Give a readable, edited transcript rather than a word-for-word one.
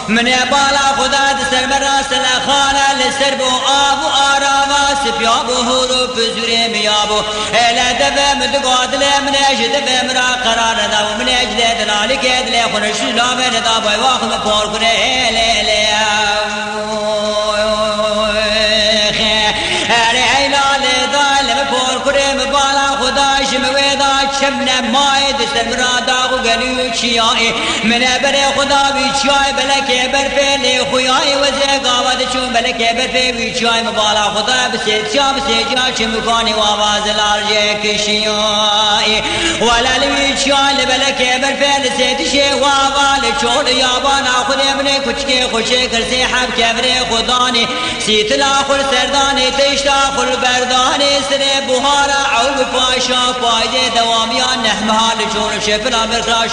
من بالا خدا دسر براس لخانه لسر بو آب و آراوا سپیاب و حروف زوری میابو ایلا دفع مدقاد لی من اجد دفع مرا قرار دا و من اجد دلالی که دلی خونش لامن دا بای واخم پار کنه ایلی شمنا ماي دستر مراداغ وقالوا شيائي من ابر خدا بيشاي بلك برفيلي خوياي وزيقا ودشون بلك برفي بيشاي مبالا خدا بسيت شاب سيجا شمكاني وواز الارجيك شيائي ولا لبيشاي بلك برفيلي سيت شي ووال شول يابانا خدي مني كشكي خوشي كرسي حب كبري خداني سيت الاخر سرداني تشتاخ البرداني سري بهارا عوب فاشا فايدة دوام يا نحمها لجون شفنا مرخاش